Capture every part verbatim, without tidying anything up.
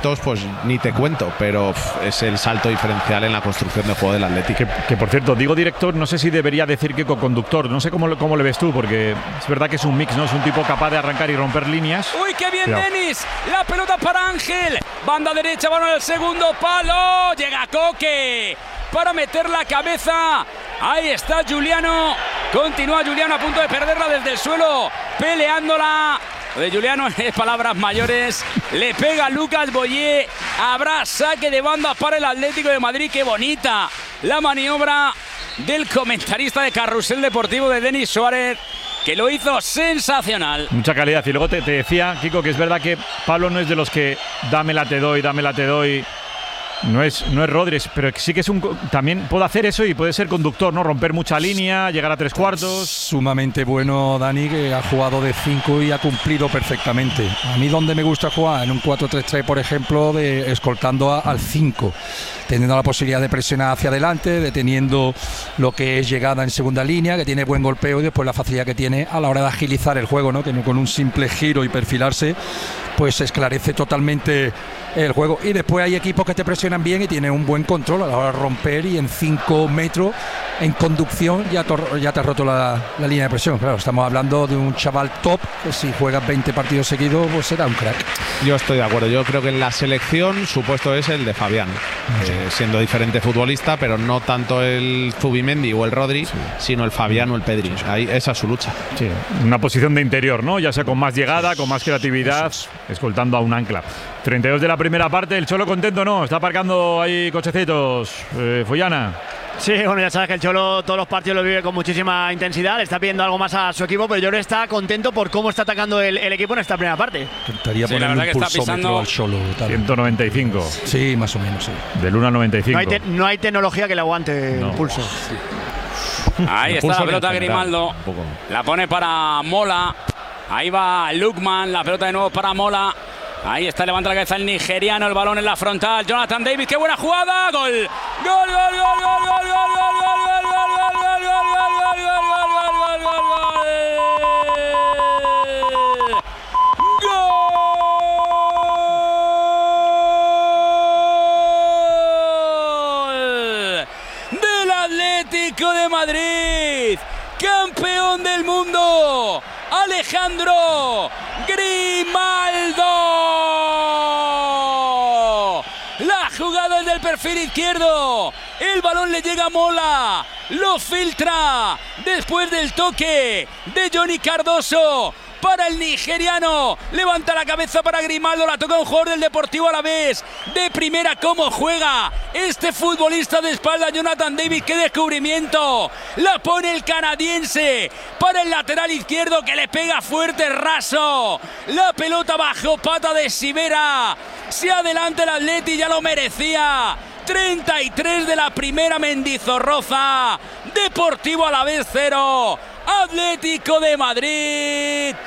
directos, pues ni te cuento, pero pff, es el salto diferencial en la construcción de juego del Atlético. Que, que por cierto, digo director, no sé si debería decir que co-conductor, no sé cómo, cómo le ves tú, porque es verdad que es un mix, ¿no? Es un tipo capaz de arrancar y romper líneas. ¡Uy, qué bien, Pero... Denis! La pelota para Ángel. Banda derecha, balón al segundo palo. Llega Coque para meter la cabeza. Ahí está Juliano. Continúa Juliano a punto de perderla desde el suelo, peleándola. Lo de Juliano es palabras mayores. Le pega a Lucas Boyé. Habrá saque de banda para el Atlético de Madrid. ¡Qué bonita la maniobra del comentarista de Carrusel Deportivo, de Denis Suárez, que lo hizo sensacional! Mucha calidad. Y luego te, te decía, Kiko, que es verdad que Pablo no es de los que dámela te doy, dámela te doy. No es, no es Rodríguez, pero sí que es un, también puede hacer eso y puede ser conductor, ¿no? Romper mucha línea, llegar a tres cuartos. Sumamente bueno Dani, que ha jugado de cinco y ha cumplido perfectamente. A mí donde me gusta jugar, en un cuatro tres tres, por ejemplo, de escoltando a, al cinco, teniendo la posibilidad de presionar hacia adelante, deteniendo lo que es llegada en segunda línea, que tiene buen golpeo, y después la facilidad que tiene a la hora de agilizar el juego, ¿no? Que con un simple giro y perfilarse, pues se esclarece totalmente el juego. Y después hay equipos que te presionan bien y tienen un buen control a la hora de romper, y en cinco metros en conducción ya, to- ya te ha roto la, la línea de presión. Claro, estamos hablando de un chaval top que si juegas veinte partidos seguidos pues será un crack. Yo estoy de acuerdo. Yo creo que en la selección su puesto es el de Fabián, sí. eh, siendo diferente futbolista, pero no tanto el Zubimendi o el Rodri, sí. sino el Fabián o el Pedri. Ahí, esa es su lucha. Sí, una posición de interior, ¿no? Ya sea con más llegada, con más creatividad, escoltando a un ancla. treinta y dos de la primera parte. El Cholo contento, ¿no? Está aparcando ahí cochecitos. Eh, Follana. Sí, bueno, ya sabes que el Cholo todos los partidos lo vive con muchísima intensidad, le está pidiendo algo más a su equipo, pero yo creo que está contento por cómo está atacando el, el equipo en esta primera parte. Intentaría Sí, poner un pulsómetro pisando... al Cholo. ciento noventa y cinco. Sí, más o menos, sí. Del uno al noventa y cinco. No hay, te, no hay tecnología que le aguante no. el pulso. Ahí el está pulso la pelota Grimaldo. La pone para Mola. Ahí va Lukman, la pelota de nuevo para Mola. Ahí está, levanta la cabeza el nigeriano, el balón en la frontal. Jonathan David, qué buena jugada. Gol. Gol, gol, gol, gol, gol, gol, gol, gol, gol, gol, gol, gol, gol, gol, gol del Atlético de Madrid, campeón del mundo, Alejandro Grimaldo. La jugada es del perfil izquierdo. El balón le llega a Mola. Lo filtra después del toque de Johnny Cardoso para el nigeriano. Levanta la cabeza para Grimaldo. La toca un jugador del Deportivo Alavés. De primera, cómo juega este futbolista de espalda, Jonathan David. Qué descubrimiento. La pone el canadiense para el lateral izquierdo, que le pega fuerte, raso. La pelota bajo pata de Sivera. Se adelanta el Atleti, ya lo merecía. treinta y tres de la primera, Mendizorroza. Deportivo Alavés cero. Atlético de Madrid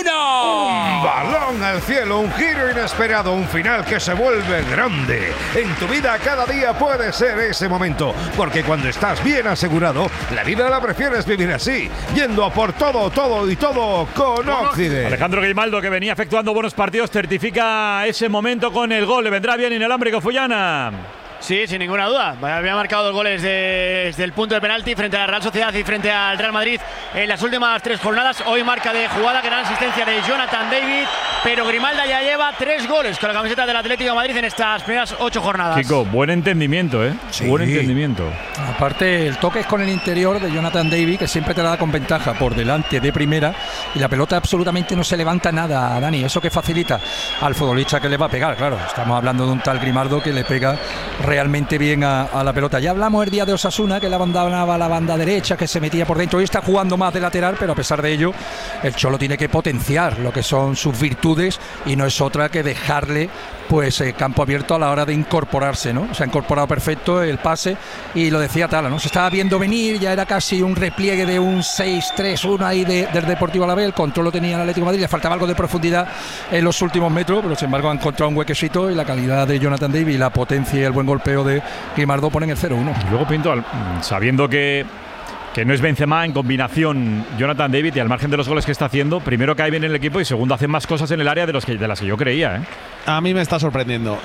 uno. Un balón al cielo, un giro inesperado, un final que se vuelve grande. En tu vida cada día puede ser ese momento, porque cuando estás bien asegurado, la vida la prefieres vivir así, yendo a por todo, todo y todo con Occident. Alejandro Grimaldo, que venía efectuando buenos partidos, certifica ese momento con el gol. Le vendrá bien inalámbrico Follana. Sí, sin ninguna duda. Había marcado dos goles de, desde el punto de penalti frente a la Real Sociedad y frente al Real Madrid en las últimas tres jornadas. Hoy marca de jugada, gran asistencia de Jonathan David, pero Grimaldo ya lleva tres goles con la camiseta del Atlético de Madrid en estas primeras ocho jornadas. Kiko, buen entendimiento, ¿eh? Sí. Buen entendimiento. Aparte, el toque es con el interior de Jonathan David, que siempre te la da con ventaja por delante de primera, y la pelota absolutamente no se levanta nada, Dani. Eso que facilita al futbolista que le va a pegar. Claro, estamos hablando de un tal Grimaldo que le pega realmente bien a, a la pelota. Ya hablamos el día de Osasuna, que la abandonaba a la banda derecha, que se metía por dentro. Hoy está jugando más de lateral, pero a pesar de ello, el Cholo tiene que potenciar lo que son sus virtudes, y no es otra que dejarle pues eh, campo abierto a la hora de incorporarse, ¿no? Se ha incorporado perfecto el pase, y lo decía Tala, ¿no? Se estaba viendo venir, ya era casi un repliegue de un seis tres uno ahí de, del Deportivo Alavés. El control lo tenía el Atlético de Madrid, le faltaba algo de profundidad en los últimos metros, pero sin embargo ha encontrado un huequecito, y la calidad de Jonathan David y la potencia y el buen golpeo de Grimaldo ponen el cero uno. Luego Pinto, sabiendo que que no es Benzema, en combinación Jonathan David, y al margen de los goles que está haciendo, primero cae bien en el equipo y segundo hace más cosas en el área de, los que, de las que yo creía, ¿eh? A mí me está sorprendiendo.